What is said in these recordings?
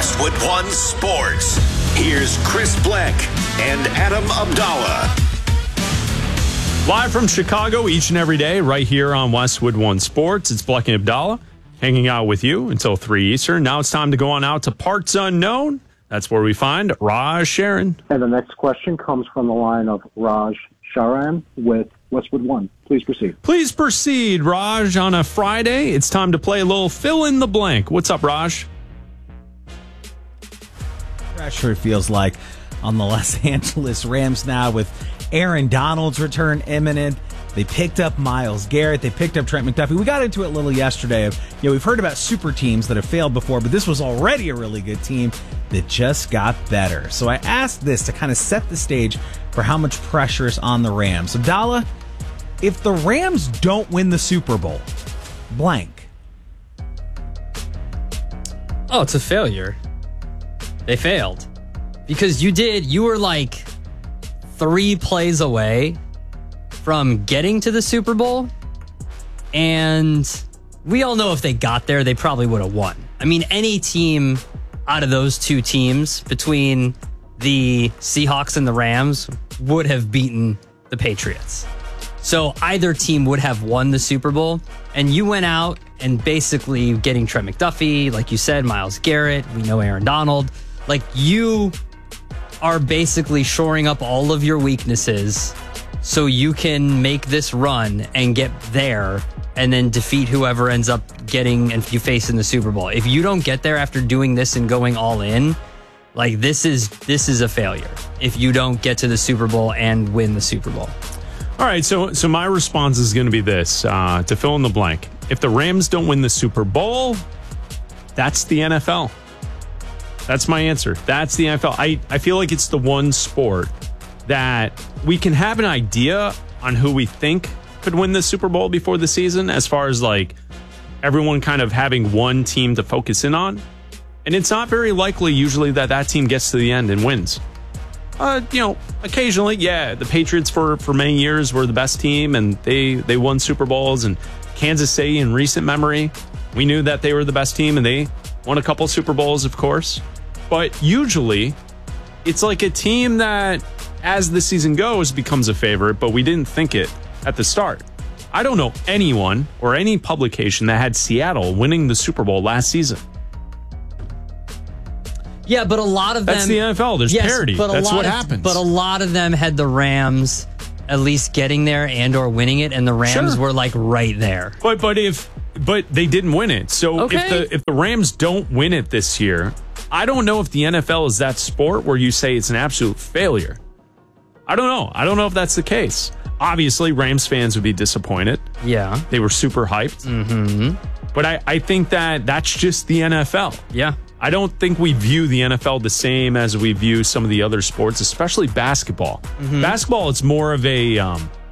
Westwood One Sports. Here's Chris Bleck and Adam Abdallah. Live from Chicago each and every day, right here on Westwood One Sports. It's Bleck and Abdallah hanging out with you until 3 Eastern. Now it's time to go on out to Parts Unknown. That's where we find Raj Sharon. And the next question comes from the line of Raj Sharan with Westwood One. Please proceed. Please proceed, Raj. On a Friday, it's time to play a little fill in the blank. What's up, Raj? Pressure, it feels like, on the Los Angeles Rams now with Aaron Donald's return imminent. They picked up Myles Garrett. They picked up Trent McDuffie. We got into it a little yesterday. We've heard about super teams that have failed before, but this was already a really good team that just got better. So I asked this to kind of set the stage for how much pressure is on the Rams. Abdallah, if the Rams don't win the Super Bowl, blank. Oh, it's a failure. They failed. Because you were like 3 plays away from getting to the Super Bowl. And we all know if they got there, they probably would have won. I mean, any team out of those 2 teams between the Seahawks and the Rams would have beaten the Patriots. So either team would have won the Super Bowl. And you went out and basically getting Trent McDuffie, like you said, Myles Garrett, we know Aaron Donald. Like, you are basically shoring up all of your weaknesses so you can make this run and get there and then defeat whoever ends up getting and you face in the Super Bowl. If you don't get there after doing this and going all in, like, this is a failure if you don't get to the Super Bowl and win the Super Bowl. All right, so my response is going to be this, to fill in the blank. If the Rams don't win the Super Bowl, that's the NFL. That's my answer. That's the NFL. I feel like it's the one sport that we can have an idea on who we think could win the Super Bowl before the season, as far as like everyone kind of having one team to focus in on. And it's not very likely usually that team gets to the end and wins. Occasionally, yeah, the Patriots for many years were the best team and they won Super Bowls, and Kansas City in recent memory, we knew that they were the best team and they won a couple Super Bowls, of course. But usually, it's like a team that, as the season goes, becomes a favorite, but we didn't think it at the start. I don't know anyone or any publication that had Seattle winning the Super Bowl last season. Yeah, but a lot of them... That's the NFL. There's parity. That's what happens. But a lot of them had the Rams at least getting there and or winning it, and the Rams were like right there. But they didn't win it. So if the Rams don't win it this year, I don't know if the NFL is that sport where you say it's an absolute failure. I don't know. I don't know if that's the case. Obviously, Rams fans would be disappointed. Yeah. They were super hyped. Mm-hmm. But I think that's just the NFL. Yeah. I don't think we view the NFL the same as we view some of the other sports, especially basketball. Mm-hmm. Basketball, it's more of a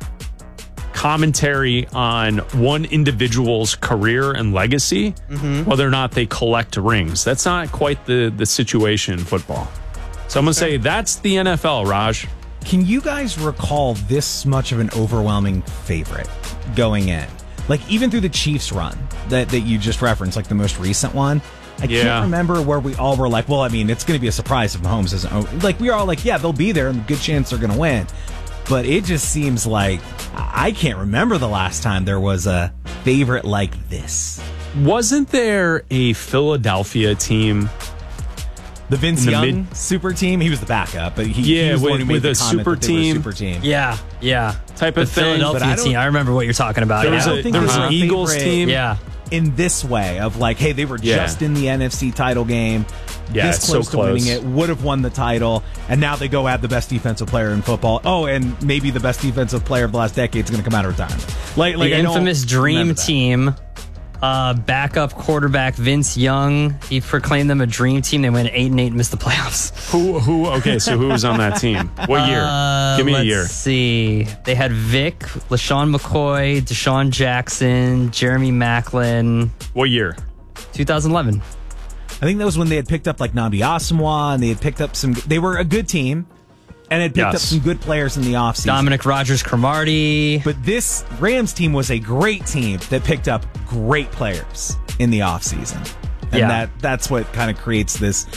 commentary on one individual's career and legacy, whether or not they collect rings. That's not quite the situation in football. So I'm going to say that's the NFL, Raj. Can you guys recall this much of an overwhelming favorite going in? Like, even through the Chiefs run that you just referenced, like the most recent one, I can't remember where we all were like, well, I mean, it's going to be a surprise if Mahomes isn't. Like, we were all like, yeah, they'll be there and a good chance they're going to win. But it just seems like I can't remember the last time there was a favorite like this. Wasn't there a Philadelphia team? The Vince Young super team? He was the backup, but he was the one who made the comment that they were a super team. Yeah. Type of thing. Philadelphia team. I remember what you're talking about. There was an Eagles team. Yeah. In this way of like, hey, they were just in the NFC title game. Yeah, this close to winning it, would have won the title, and now they go add the best defensive player in football. Oh, and maybe the best defensive player of the last decade is going to come out of retirement. Like the infamous dream team. Backup quarterback Vince Young. He proclaimed them a dream team. They went 8-8 and missed the playoffs. Who? Okay, so who was on that team? What year? Give me a year. Let's see. They had Vic, LaShawn McCoy, Deshaun Jackson, Jeremy Maclin. What year? 2011. I think that was when they had picked up like Nnamdi Asomugha, and they had picked up some. They were a good team. And had picked up some good players in the offseason. Dominic Rodgers-Cromartie. But this Rams team was a great team that picked up great players in the offseason. And that's what kind of creates this,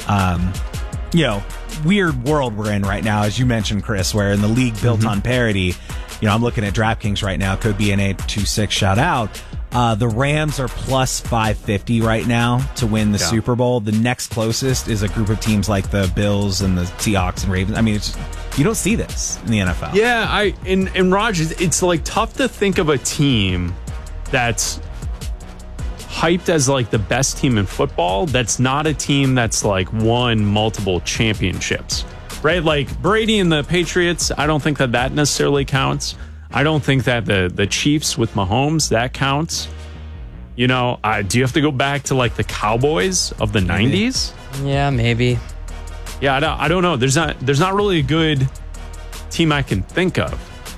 weird world we're in right now, as you mentioned, Chris, where in the league built on parity, I'm looking at DraftKings right now, code BNA26, shout out. The Rams are plus 550 right now to win the Super Bowl. The next closest is a group of teams like the Bills and the Seahawks and Ravens. I mean, you don't see this in the NFL. Yeah, and Raj, it's like tough to think of a team that's hyped as like the best team in football. That's not a team that's like won multiple championships, right? Like Brady and the Patriots, I don't think that necessarily counts. I don't think that the Chiefs with Mahomes, that counts. Do you have to go back to like the Cowboys of the 90s? Yeah, maybe. Yeah, I don't know. There's not really a good team I can think of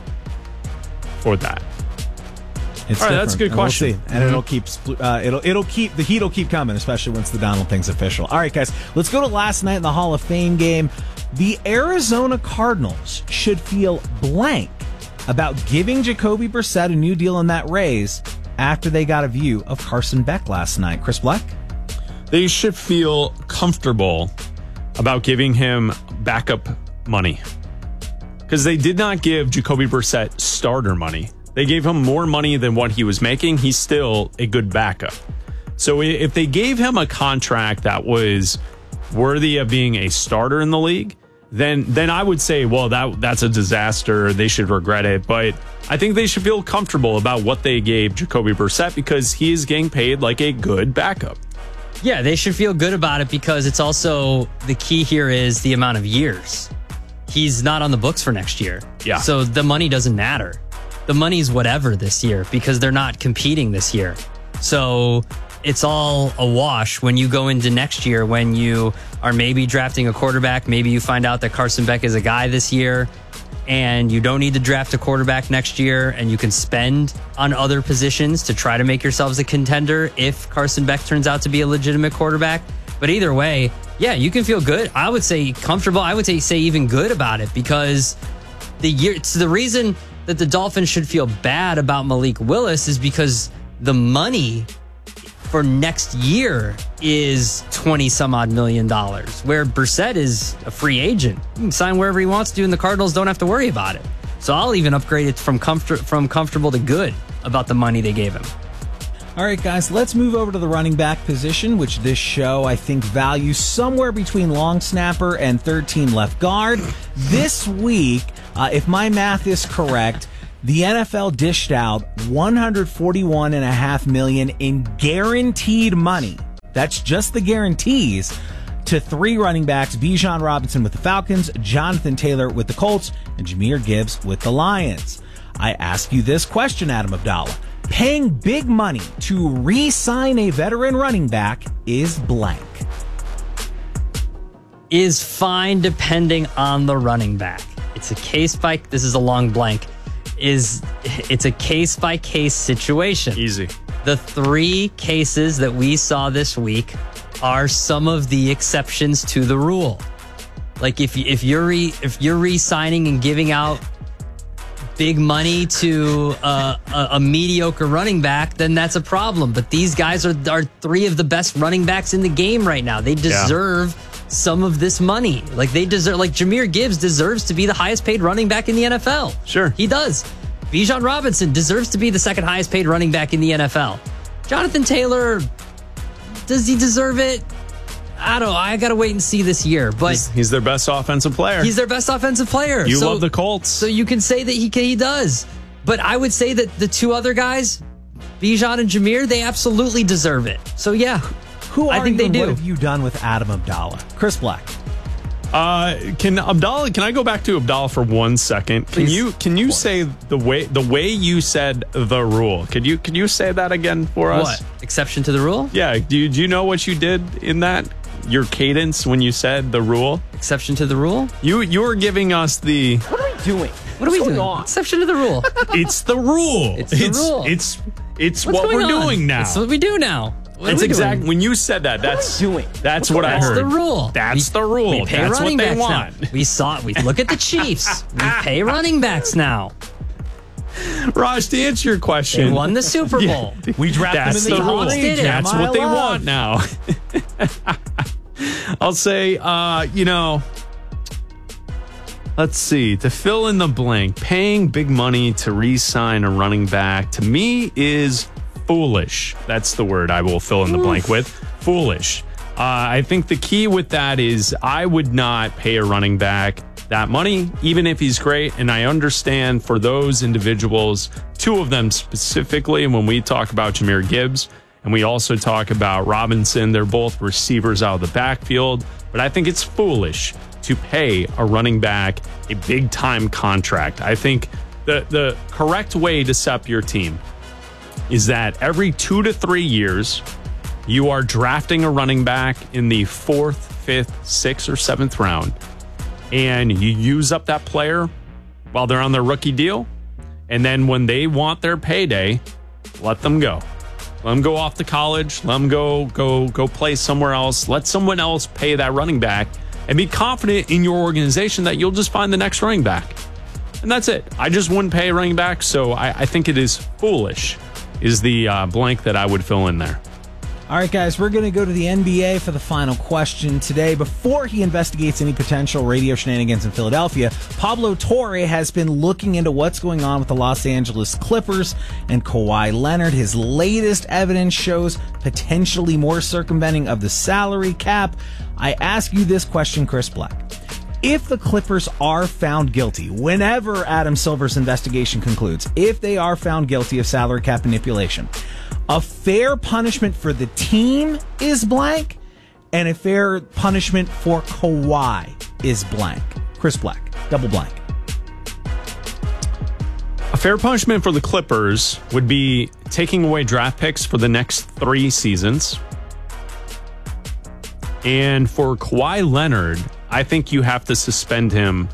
for that. It's all right, that's a good question. We'll see. And it'll keep the heat will keep coming, especially once the Donald thing's official. All right, guys, let's go to last night in the Hall of Fame game. The Arizona Cardinals should feel blank about giving Jacoby Brissett a new deal in that raise after they got a view of Carson Beck last night. Chris Black? They should feel comfortable about giving him backup money because they did not give Jacoby Brissett starter money. They gave him more money than what he was making. He's still a good backup. So if they gave him a contract that was worthy of being a starter in the league, then I would say, well, that's a disaster. They should regret it. But I think they should feel comfortable about what they gave Jacoby Brissett because he is getting paid like a good backup. Yeah, they should feel good about it because it's also the key here is the amount of years. He's not on the books for next year. Yeah. So the money doesn't matter. The money's whatever this year because they're not competing this year. So it's all a wash when you go into next year when you are maybe drafting a quarterback. Maybe you find out that Carson Beck is a guy this year and you don't need to draft a quarterback next year and you can spend on other positions to try to make yourselves a contender if Carson Beck turns out to be a legitimate quarterback. But either way, yeah, you can feel good. I would say comfortable. I would say even good about it because it's the reason that the Dolphins should feel bad about Malik Willis is because the money for next year is $20 some odd million, where Brissett is a free agent. He can sign wherever he wants to, and the Cardinals don't have to worry about it. So I'll even upgrade it from comfortable to good about the money they gave him. All right, guys, let's move over to the running back position, which this show, I think, values somewhere between long snapper and third team left guard. This week, if my math is correct, the NFL dished out $141.5 million in guaranteed money. That's just the guarantees to three running backs: Bijan Robinson with the Falcons, Jonathan Taylor with the Colts, and Jahmyr Gibbs with the Lions. I ask you this question, Adam Abdallah. Paying big money to re-sign a veteran running back is blank. Is fine depending on the running back. It's a case by, this is a long blank. It's a case by case situation. Easy. The three cases that we saw this week are some of the exceptions to the rule. Like if you're re-signing and giving out big money to a mediocre running back, then that's a problem. But these guys are three of the best running backs in the game right now. They deserve some of this money. Like Jahmyr Gibbs deserves to be the highest paid running back in the NFL. Sure. He does. Bijan Robinson deserves to be the second highest paid running back in the NFL. Jonathan Taylor, does he deserve it? I don't know. I got to wait and see this year. But he's their best offensive player. He's their best offensive player. You love the Colts. So you can say that he does. But I would say that the two other guys, Bijan and Jahmyr, they absolutely deserve it. So yeah. I think they do. What have you done with Adam Abdallah? Chris Black. Can I go back to Abdallah for 1 second? Please. Can you say the way you said the rule? Could you say that again for us? What? Exception to the rule? Yeah. Do you know what you did in that? Your cadence when you said the rule? Exception to the rule? You were giving us the... What are we doing? What are we doing? On? Exception to the rule. It's the rule. It's the rule. It's what we're doing now. It's what we do now. That's exactly when you said that. That's what I heard. That's the rule. That's the rule. We pay that's running what they backs want. now. We look at the Chiefs. We pay running backs now. Raj, to answer your question, They won the Super Bowl. We drafted that's them in the the rule. Seahawks did it. That's what they Jeremiah want now. I'll say, let's see, to fill in the blank, paying big money to re-sign a running back to me is foolish. That's the word I will fill in the blank with. Foolish. I think the key with that is I would not pay a running back that money, even if he's great. And I understand for those individuals, two of them specifically, and when we talk about Jahmyr Gibbs and we also talk about Robinson, they're both receivers out of the backfield. But I think it's foolish to pay a running back a big time contract. I think the correct way to set up your team is that every 2 to 3 years, you are drafting a running back in the 4th, 5th, 6th, or 7th round, and you use up that player while they're on their rookie deal. And then when they want their payday, let them go. Let them go off to college. Let them go play somewhere else. Let someone else pay that running back and be confident in your organization that you'll just find the next running back. And that's it. I just wouldn't pay a running back, so I think it is foolish is the blank that I would fill in there. All right, guys, we're going to go to the NBA for the final question today. Before he investigates any potential radio shenanigans in Philadelphia, Pablo Torre has been looking into what's going on with the Los Angeles Clippers and Kawhi Leonard. His latest evidence shows potentially more circumventing of the salary cap. I ask you this question, Chris Black. If the Clippers are found guilty, whenever Adam Silver's investigation concludes, if they are found guilty of salary cap manipulation, a fair punishment for the team is blank, and a fair punishment for Kawhi is blank. Chris Black, double blank. A fair punishment for the Clippers would be taking away draft picks for the next 3 seasons. And for Kawhi Leonard, I think you have to suspend him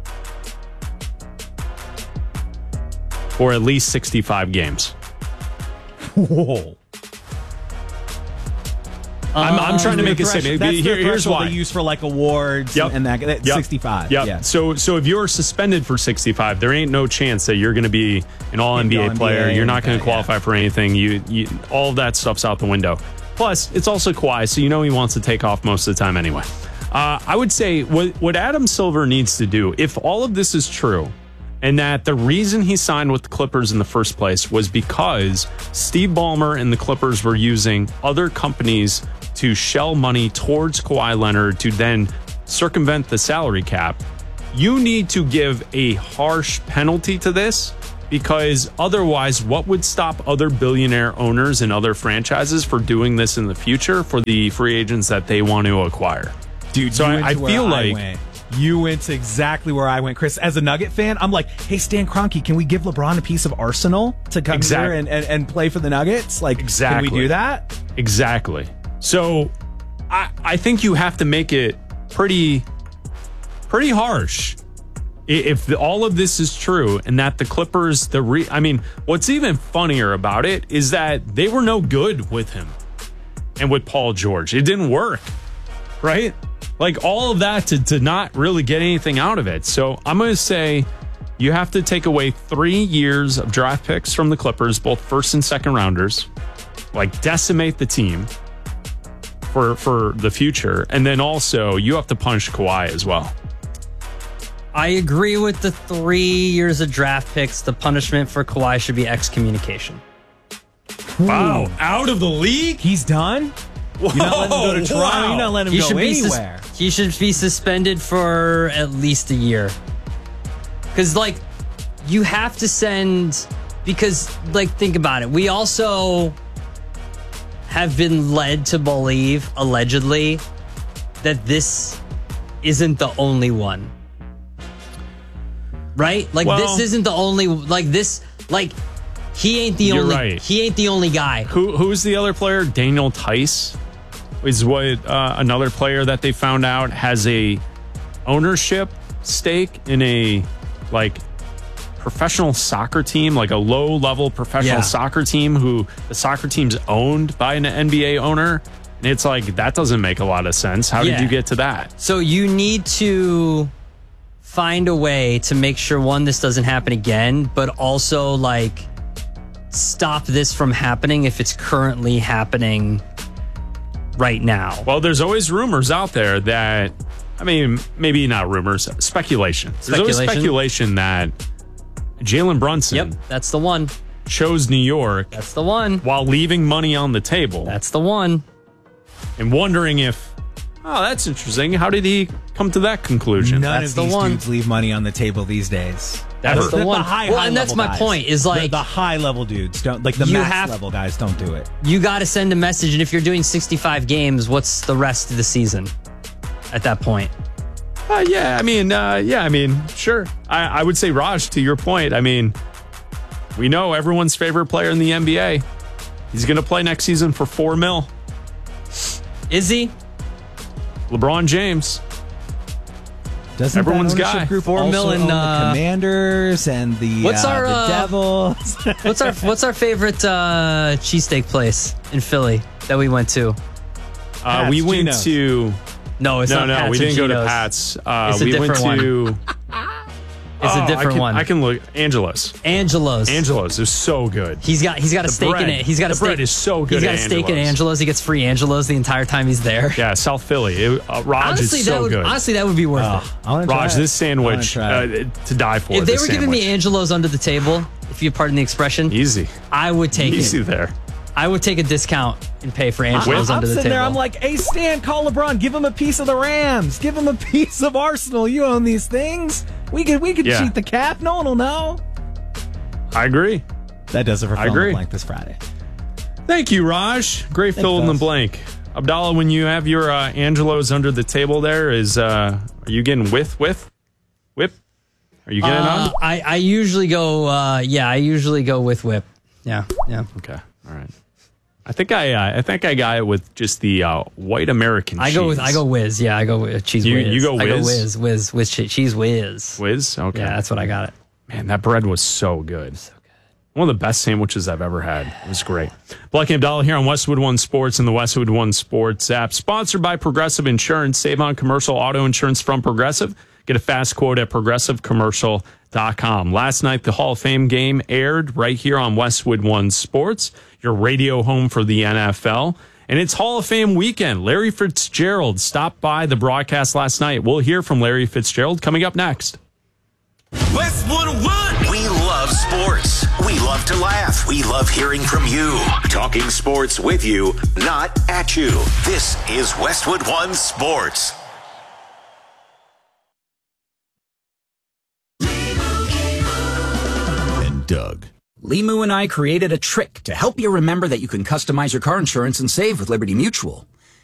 for at least 65 games. Whoa. I'm trying to make a statement. Here's why. They use for like awards and that. Yep. 65. Yep. Yeah. So if you're suspended for 65, there ain't no chance that you're going to be an all-NBA player. You're not going to qualify for anything. You all of that stuff's out the window. Plus, it's also Kawhi, so you know he wants to take off most of the time anyway. I would say what Adam Silver needs to do, if all of this is true, and that the reason he signed with the Clippers in the first place was because Steve Ballmer and the Clippers were using other companies to shell money towards Kawhi Leonard to then circumvent the salary cap, you need to give a harsh penalty to this, because otherwise, what would stop other billionaire owners and other franchises for doing this in the future for the free agents that they want to acquire? Dude, so I feel like you went to exactly where I went, Chris. As a Nugget fan, I'm like, hey, Stan Kroenke, can we give LeBron a piece of Arsenal to come here and play for the Nuggets? Like, can we do that? Exactly. So I think you have to make it pretty harsh. If all of this is true and that the Clippers, what's even funnier about it is that they were no good with him and with Paul George. It didn't work, right? Like all of that to not really get anything out of it. So I'm going to say you have to take away 3 years of draft picks from the Clippers, both first and second rounders, like decimate the team for the future. And then also you have to punish Kawhi as well. I agree with the 3 years of draft picks. The punishment for Kawhi should be excommunication. Wow. Out of the league? He's done? You're not letting him go to Toronto. You're not letting him go anywhere. He should be suspended for at least a year. Because, you have to send... Because, think about it. We also have been led to believe, allegedly, that this isn't the only one. Right? This isn't the only... he ain't the only... Right. He ain't the only guy. Who's the other player? Daniel Tice is what another player that they found out has a ownership stake in a professional soccer team, like a low-level professional soccer team who the soccer team's owned by an NBA owner. And it's that doesn't make a lot of sense. How did you get to that? So you need to find a way to make sure, one, this doesn't happen again, but also like stop this from happening if it's currently happening right now. Well, there's always rumors out there that, I mean, maybe not rumors, speculation. There's always speculation that Jalen Brunson Yep, that's the one. chose New York That's the one. while leaving money on the table. That's the one. And wondering if, oh, that's interesting. How did he come to that conclusion? None That's of the these one. dudes leave money on the table these days. That's the one. Well, and that's my point, is like- the high level dudes don't, like the You max have- level guys don't do it. You got to send a message, and if you're doing 65 games, what's the rest of the season at that point? I mean, sure. I would say, Raj, to your point, I mean, we know everyone's favorite player in the NBA. He's going to play next season for $4 million. Is he? LeBron James. Doesn't Everyone's that ownership guy. group $4 also million, own the Commanders and the What's our, the Devils? What's our favorite cheesesteak place in Philly that we went to? We went Geno's. to... No, it's not Pat's we or didn't go to Geno's. Pat's. It's a We went different to... It's a different one. I can look. Angelo's. Angelo's. Angelo's is so good. He's got a steak bread. in it. He's got a The steak. bread is so good He's got at a steak at Angelo's. Angelo's. He gets free Angelo's the entire time he's there. Yeah, South Philly. Raj is so good. Honestly, that would be worth it. I wanna try Raj, it. this sandwich I wanna try it. to die for. If they this were giving me sandwich. Angelo's under the table, if you pardon the expression, Easy. I would take Easy it. there. I would take a discount and pay for Angelo's I'm under the sitting table. there, I'm like, hey, Stan, call LeBron. Give him a piece of the Rams. Give him a piece of Arsenal. You own these things. We could Yeah. cheat the cap. No one will know. I agree. That does it for I Fill in agree. the Blank this Friday. Thank you, Raj. Great fill in the fellas. blank. Abdallah, when you have your Angelo's under the table there, are you getting whip? Are you getting on? I usually go. I usually go with whip. Yeah. Okay. All right. I think I got it with just the white American cheese. I go whiz. Yeah, I go with cheese You- whiz. you go I go whiz? whiz cheese whiz. Whiz? Okay. Yeah, that's what I got it. Man, that bread was so good. One of the best sandwiches I've ever had. It was great. Black and Abdallah here on Westwood One Sports and the Westwood One Sports app. Sponsored by Progressive Insurance. Save on commercial auto insurance from Progressive. Get a fast quote at progressivecommercial.com. Last night, the Hall of Fame game aired right here on Westwood One Sports, your radio home for the NFL. And it's Hall of Fame weekend. Larry Fitzgerald stopped by the broadcast last night. We'll hear from Larry Fitzgerald coming up next. Westwood One. We love sports. We love to laugh. We love hearing from you. Talking sports with you, not at you. This is Westwood One Sports. And Doug. Limu and I created a trick to help you remember that you can customize your car insurance and save with Liberty Mutual.